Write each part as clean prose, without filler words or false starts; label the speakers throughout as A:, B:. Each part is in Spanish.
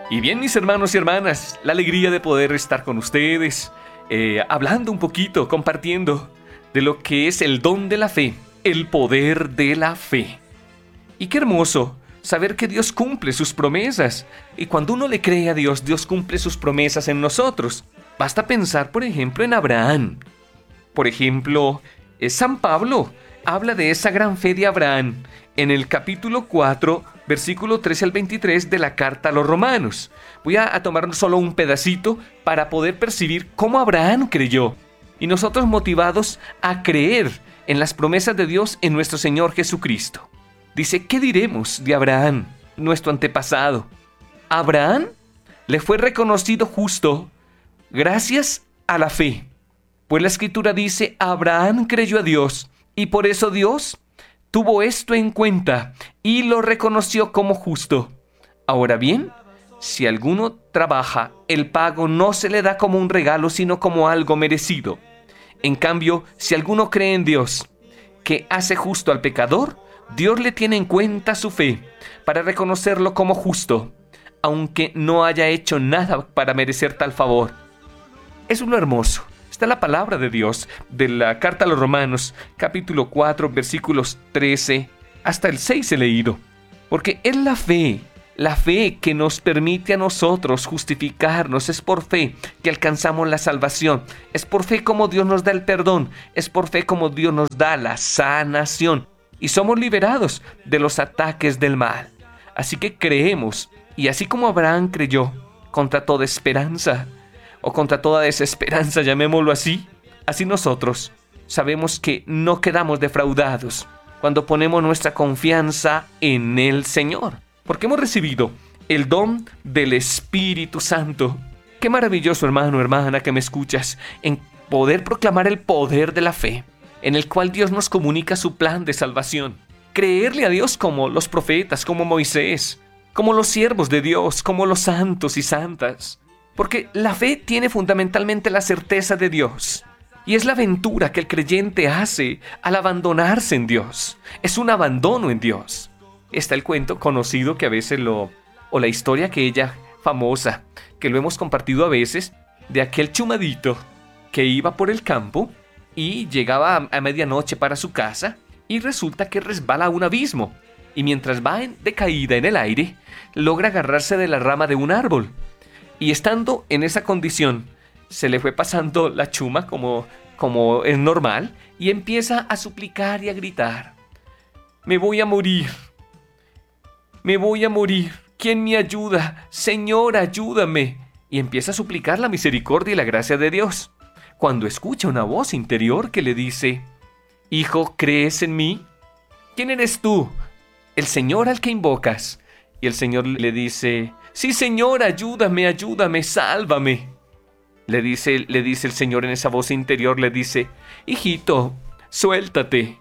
A: Y bien, mis hermanos y hermanas, la alegría de poder estar con ustedes, hablando un poquito, compartiendo de lo que es el don de la fe, el poder de la fe. Y qué hermoso saber que Dios cumple sus promesas. Y cuando uno le cree a Dios, Dios cumple sus promesas en nosotros. Basta pensar, por ejemplo, en Abraham. Por ejemplo, San Pablo habla de esa gran fe de Abraham en el capítulo 4, versículo 13 al 23 de la carta a los romanos. Voy a tomar solo un pedacito para poder percibir cómo Abraham creyó. Y nosotros motivados a creer en las promesas de Dios en nuestro Señor Jesucristo. Dice, ¿qué diremos de Abraham, nuestro antepasado? Abraham le fue reconocido justo gracias a la fe. Pues la Escritura dice, Abraham creyó a Dios y por eso Dios tuvo esto en cuenta y lo reconoció como justo. Ahora bien, si alguno trabaja, el pago no se le da como un regalo, sino como algo merecido. En cambio, si alguno cree en Dios, que hace justo al pecador, Dios le tiene en cuenta su fe para reconocerlo como justo, aunque no haya hecho nada para merecer tal favor. Es lo hermoso. Está la palabra de Dios de la carta a los Romanos, capítulo 4, versículos 13 hasta el 6 he leído. Porque es la fe que nos permite a nosotros justificarnos. Es por fe que alcanzamos la salvación. Es por fe como Dios nos da el perdón. Es por fe como Dios nos da la sanación. Y somos liberados de los ataques del mal. Así que creemos, y así como Abraham creyó, contra toda esperanza, o contra toda desesperanza, llamémoslo así, así nosotros sabemos que no quedamos defraudados cuando ponemos nuestra confianza en el Señor, porque hemos recibido el don del Espíritu Santo. Qué maravilloso, hermano, hermana, que me escuchas, en poder proclamar el poder de la fe, en el cual Dios nos comunica su plan de salvación. Creerle a Dios como los profetas, como Moisés, como los siervos de Dios, como los santos y santas. Porque la fe tiene fundamentalmente la certeza de Dios. Y es la aventura que el creyente hace al abandonarse en Dios. Es un abandono en Dios. Está el cuento conocido que a veces o la historia aquella famosa, que lo hemos compartido a veces, de aquel chumadito que iba por el campo y llegaba a medianoche para su casa y resulta que resbala a un abismo. Y mientras va de caída en el aire, logra agarrarse de la rama de un árbol. Y estando en esa condición, se le fue pasando la chuma como es normal y empieza a suplicar y a gritar. Me voy a morir. Me voy a morir. ¿Quién me ayuda? Señor, ayúdame. Y empieza a suplicar la misericordia y la gracia de Dios. Cuando escucha una voz interior que le dice, Hijo, ¿crees en mí? ¿Quién eres tú? El Señor al que invocas. Y el Señor le dice, sí, Señor, ayúdame, ayúdame, sálvame. Le dice el Señor en esa voz interior, le dice, hijito, suéltate.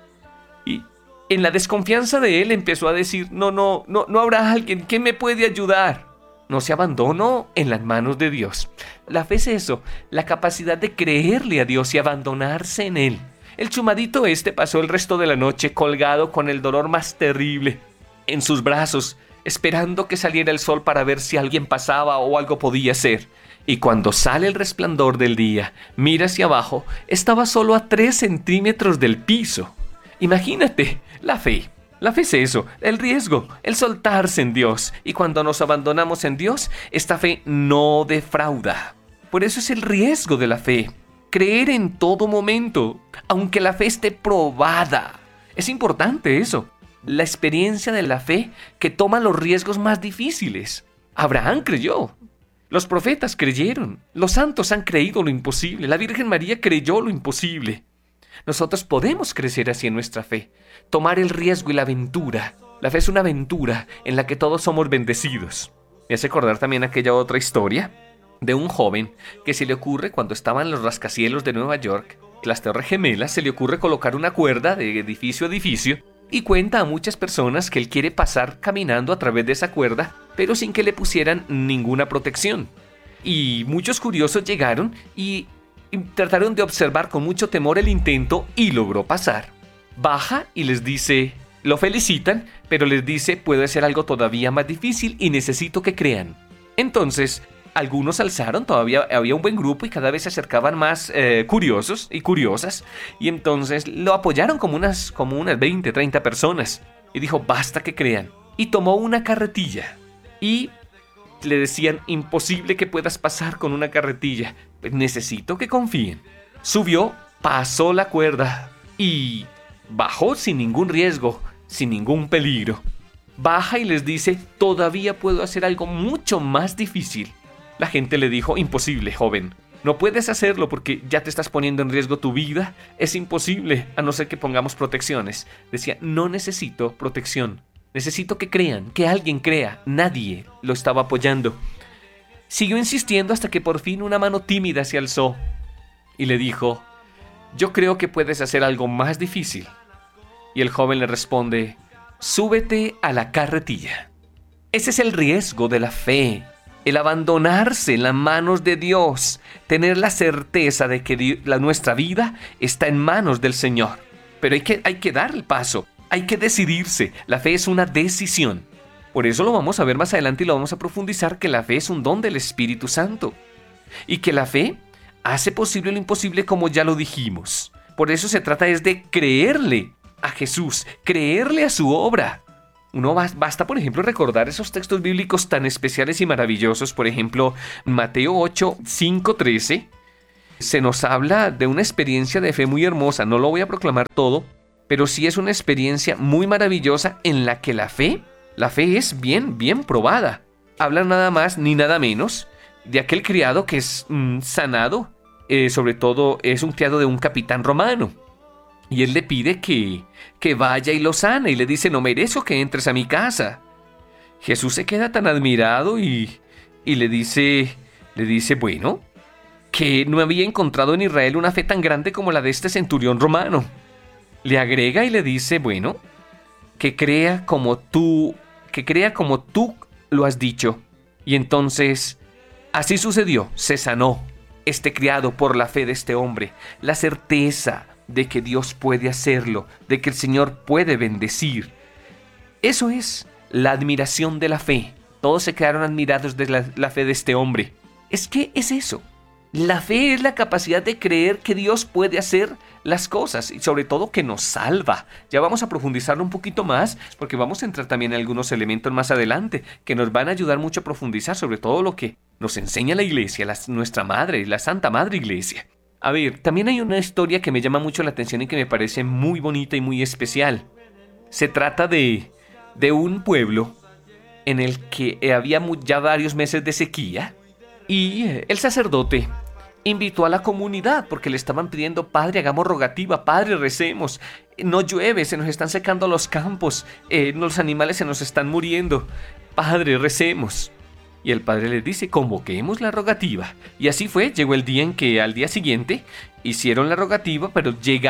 A: Y en la desconfianza de él empezó a decir, no habrá alguien que me puede ayudar. No se abandonó en las manos de Dios. La fe es eso, la capacidad de creerle a Dios y abandonarse en él. El chumadito pasó el resto de la noche colgado con el dolor más terrible en sus brazos, esperando que saliera el sol para ver si alguien pasaba o algo podía ser. Y cuando sale el resplandor del día, mira hacia abajo, estaba solo a 3 centímetros del piso. Imagínate, la fe. La fe es eso, el riesgo, el soltarse en Dios. Y cuando nos abandonamos en Dios, esta fe no defrauda. Por eso es el riesgo de la fe. Creer en todo momento, aunque la fe esté probada. Es importante eso. La experiencia de la fe que toma los riesgos más difíciles. Abraham creyó. Los profetas creyeron. Los santos han creído lo imposible. La Virgen María creyó lo imposible. Nosotros podemos crecer así en nuestra fe. Tomar el riesgo y la aventura. La fe es una aventura en la que todos somos bendecidos. Me hace acordar también aquella otra historia de un joven que se le ocurre cuando estaba en los rascacielos de Nueva York, las Torres Gemelas, se le ocurre colocar una cuerda de edificio a edificio y cuenta a muchas personas que él quiere pasar caminando a través de esa cuerda, pero sin que le pusieran ninguna protección. Y muchos curiosos llegaron y trataron de observar con mucho temor el intento y logró pasar. Baja y les dice, lo felicitan, pero les dice, puede ser algo todavía más difícil y necesito que crean. Entonces, algunos alzaron, todavía había un buen grupo y cada vez se acercaban más curiosos y curiosas. Y entonces lo apoyaron como unas 20, 30 personas. Y dijo, basta que crean. Y tomó una carretilla. Y le decían, imposible que puedas pasar con una carretilla. Necesito que confíen. Subió, pasó la cuerda y bajó sin ningún riesgo, sin ningún peligro. Baja y les dice, todavía puedo hacer algo mucho más difícil. La gente le dijo, imposible, joven. No puedes hacerlo porque ya te estás poniendo en riesgo tu vida. Es imposible, a no ser que pongamos protecciones. Decía, no necesito protección. Necesito que crean, que alguien crea. Nadie lo estaba apoyando. Siguió insistiendo hasta que por fin una mano tímida se alzó y le dijo, yo creo que puedes hacer algo más difícil. Y el joven le responde, súbete a la carretilla. Ese es el riesgo de la fe, el abandonarse en las manos de Dios, tener la certeza de que nuestra vida está en manos del Señor. Pero hay que dar el paso, hay que decidirse. La fe es una decisión. Por eso lo vamos a ver más adelante y lo vamos a profundizar, que la fe es un don del Espíritu Santo. Y que la fe hace posible lo imposible, como ya lo dijimos. Por eso se trata es de creerle a Jesús, creerle a su obra. Basta, por ejemplo, recordar esos textos bíblicos tan especiales y maravillosos. Por ejemplo, Mateo 8, 5, 13. Se nos habla de una experiencia de fe muy hermosa. No lo voy a proclamar todo, pero sí es una experiencia muy maravillosa en la que la fe es bien probada. Habla nada más ni nada menos de aquel criado que es sanado. Sobre todo es un criado de un capitán romano. Y él le pide que vaya y lo sana. Y le dice, no merezco que entres a mi casa. Jesús se queda tan admirado y le dice, bueno, que no había encontrado en Israel una fe tan grande como la de este centurión romano. Le agrega y le dice, bueno, que crea como tú lo has dicho. Y entonces, así sucedió, se sanó este criado por la fe de este hombre. La certeza de que Dios puede hacerlo, de que el Señor puede bendecir. Eso es la admiración de la fe. Todos se quedaron admirados de la fe de este hombre. Es que es eso. La fe es la capacidad de creer que Dios puede hacer las cosas y sobre todo que nos salva. Ya vamos a profundizarlo un poquito más porque vamos a entrar también en algunos elementos más adelante que nos van a ayudar mucho a profundizar sobre todo lo que nos enseña la iglesia, nuestra madre, la Santa Madre Iglesia. A ver, también hay una historia que me llama mucho la atención y que me parece muy bonita y muy especial. Se trata de un pueblo en el que había ya varios meses de sequía y el sacerdote invitó a la comunidad porque le estaban pidiendo, padre, hagamos rogativa, padre, recemos, no llueve, se nos están secando los campos, los animales se nos están muriendo, padre, recemos. Y el padre les dice, convoquemos la rogativa. Y así fue, llegó el día en que al día siguiente hicieron la rogativa, pero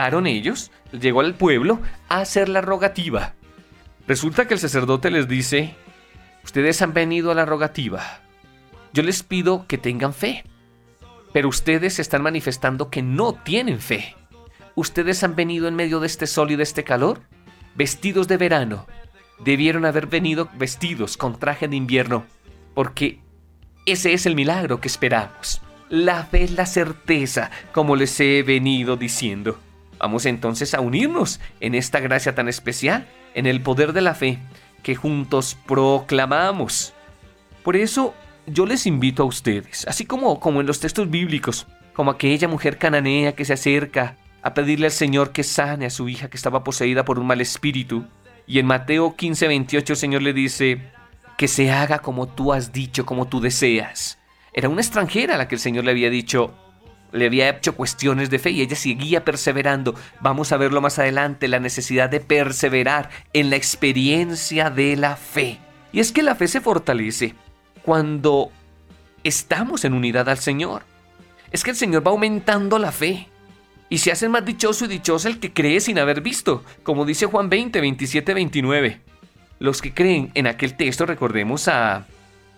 A: llegó al pueblo a hacer la rogativa. Resulta que el sacerdote les dice, ustedes han venido a la rogativa, yo les pido que tengan fe, pero ustedes están manifestando que no tienen fe. Ustedes han venido en medio de este sol y de este calor, vestidos de verano. Debieron haber venido vestidos con traje de invierno, porque ese es el milagro que esperamos. La fe es la certeza, como les he venido diciendo. Vamos entonces a unirnos en esta gracia tan especial, en el poder de la fe que juntos proclamamos. Por eso yo les invito a ustedes, así como en los textos bíblicos, como aquella mujer cananea que se acerca a pedirle al Señor que sane a su hija que estaba poseída por un mal espíritu. Y en Mateo 15, 28 el Señor le dice, que se haga como tú has dicho, como tú deseas. Era una extranjera a la que el Señor le había hecho cuestiones de fe y ella seguía perseverando. Vamos a verlo más adelante, la necesidad de perseverar en la experiencia de la fe. Y es que la fe se fortalece cuando estamos en unidad al Señor. Es que el Señor va aumentando la fe y se hace más dichoso y dichosa el que cree sin haber visto, como dice Juan 20, 27, 29. Los que creen en aquel texto, recordemos a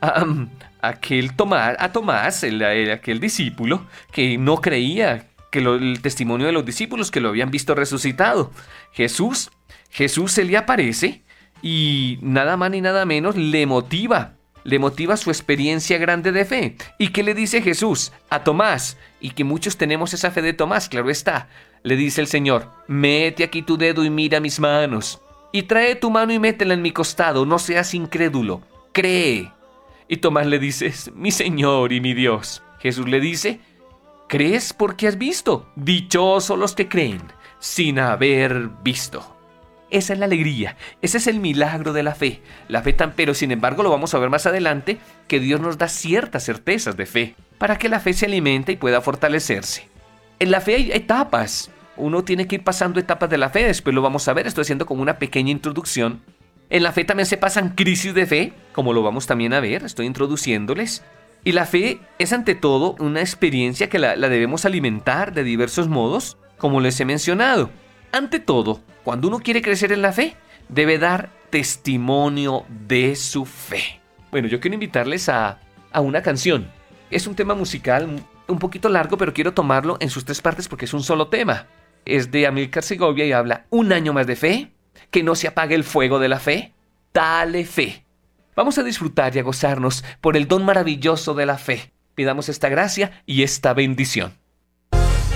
A: Tomás, aquel discípulo que no creía que el testimonio de los discípulos que lo habían visto resucitado. Jesús se le aparece y nada más ni nada menos le motiva le motiva su experiencia grande de fe. ¿Y qué le dice Jesús a Tomás? Y que muchos tenemos esa fe de Tomás, claro está. Le dice el Señor, mete aquí tu dedo y mira mis manos. Y trae tu mano y métela en mi costado, no seas incrédulo, cree. Y Tomás le dice, mi Señor y mi Dios. Jesús le dice, ¿crees porque has visto? Dichosos los que creen sin haber visto. Esa es la alegría, ese es el milagro de la fe. Pero sin embargo lo vamos a ver más adelante, que Dios nos da ciertas certezas de fe, para que la fe se alimente y pueda fortalecerse. En la fe hay etapas, uno tiene que ir pasando etapas de la fe, después lo vamos a ver, estoy haciendo como una pequeña introducción. En la fe también se pasan crisis de fe, como lo vamos también a ver, estoy introduciéndoles. Y la fe es ante todo una experiencia que la debemos alimentar de diversos modos, como les he mencionado. Ante todo, cuando uno quiere crecer en la fe, debe dar testimonio de su fe. Bueno, yo quiero invitarles a una canción. Es un tema musical un poquito largo, pero quiero tomarlo en sus 3 partes porque es un solo tema. Es de Amílcar Segovia y habla un año más de fe, que no se apague el fuego de la fe, dale fe. Vamos a disfrutar y a gozarnos por el don maravilloso de la fe. Pidamos esta gracia y esta bendición.